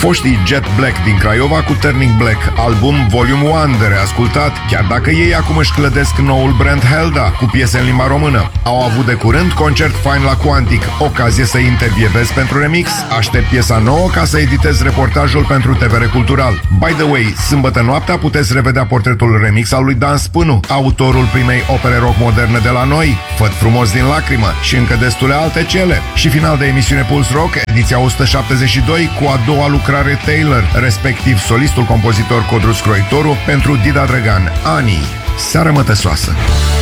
Foștii Jet Black din Craiova cu Turning Black, album Volume 1 de reascultat, chiar dacă ei acum își clădesc noul brand Helda cu piese în limba română. Au avut de curând concert fain la Quantic, ocazie să intervievezi pentru remix. Aștept piesa nouă ca să editez reportajul pentru TVR Cultural. By the way, sâmbătă noaptea puteți revedea portretul remix al lui Dan Spânu, autorul primei opere rock moderne de la noi, Făt frumos din lacrimă și încă destule alte cele. Și final de emisiune Pulse Rock, ediția 172, cu a doua lucrare Taylor, respectiv solistul compozitor Codruț Croitoru, pentru Dida Drăgan, Anii. Seară mătăsoasă!